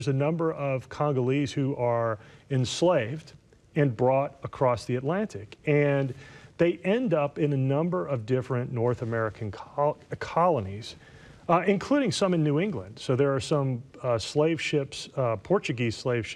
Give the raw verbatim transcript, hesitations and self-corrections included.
There's a number of Congolese who are enslaved and brought across the Atlantic. And they end up in a number of different North American col colonies, uh, including some in New England. So there are some uh, slave ships, uh, Portuguese slave ships,